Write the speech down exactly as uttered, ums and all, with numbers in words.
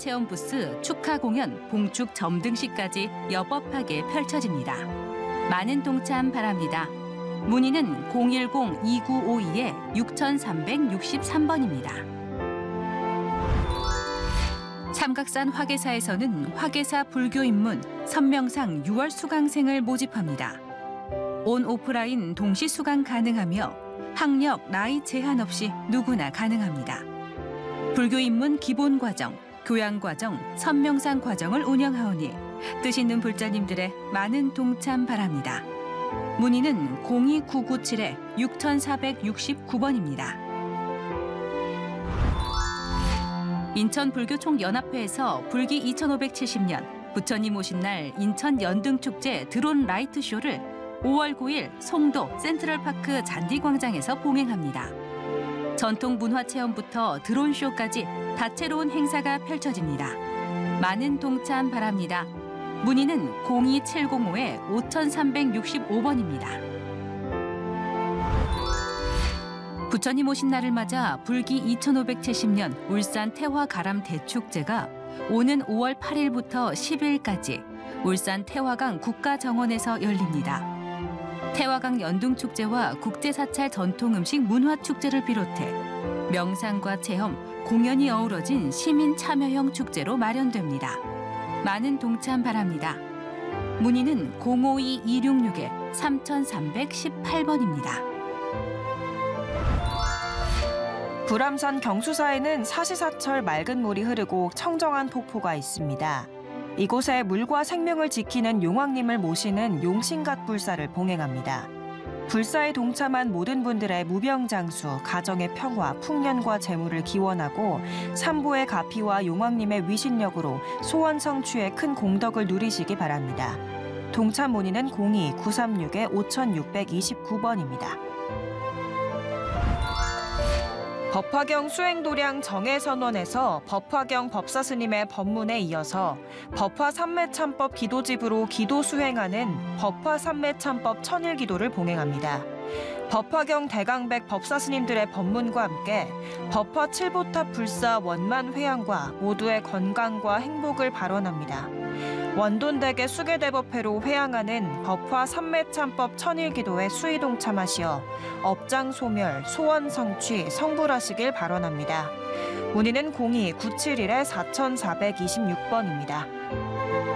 문화체험 부스, 축하 공연, 봉축 점등식까지 여법하게 펼쳐집니다. 많은 동참 바랍니다. 문의는 공일공 이구오이 육삼육삼 번입니다. 삼각산 화계사에서는 화계사 불교 입문 선명상 유월 수강생을 모집합니다. 온 오프라인 동시 수강 가능하며 학력, 나이 제한 없이 누구나 가능합니다. 불교 입문 기본 과정, 교양 과정, 선명상 과정을 운영하오니 뜻 있는 불자님들의 많은 동참 바랍니다. 문의는 공이구구칠 육사육구 번입니다. 인천불교총연합회에서 불기 이천오백칠십 년 부처님 오신 날 인천 연등축제 드론 라이트쇼를 오월 구일 송도 센트럴파크 잔디광장에서 봉행합니다. 전통 문화체험부터 드론쇼까지 다채로운 행사가 펼쳐집니다. 많은 동참 바랍니다. 문의는 공이칠공오 오삼육오 번입니다. 부처님 오신 날을 맞아 불기 이천오백칠십 년 울산 태화가람 대축제가 오는 오월 팔일부터 십일까지 울산 태화강 국가정원에서 열립니다. 태화강 연등축제와 국제사찰 전통음식 문화축제를 비롯해 명상과 체험, 공연이 어우러진 시민 참여형 축제로 마련됩니다. 많은 동참 바랍니다. 문의는 공오이 이육육 삼삼일팔 번입니다. 불암산 경수사에는 사시사철 맑은 물이 흐르고 청정한 폭포가 있습니다. 이곳에 물과 생명을 지키는 용왕님을 모시는 용신갓불사를 봉행합니다. 불사에 동참한 모든 분들의 무병장수, 가정의 평화, 풍년과 재물을 기원하고 삼보의 가피와 용왕님의 위신력으로 소원 성취에 큰 공덕을 누리시기 바랍니다. 동참 문의는 공이 구삼육 오육이구 번입니다. 법화경 수행도량 정해선원에서 법화경 법사스님의 법문에 이어서 법화삼매참법 기도집으로 기도 수행하는 법화삼매참법 천일기도를 봉행합니다. 법화경 대강백 법사스님들의 법문과 함께 법화 칠보탑 불사 원만 회양과 모두의 건강과 행복을 발언합니다. 원돈대계 수계대법회로 회양하는 법화 삼매참법 천일기도에 수의 동참하시어 업장소멸, 소원성취, 성불하시길 발언합니다. 문의는 공이 구칠일 사사이육 번입니다.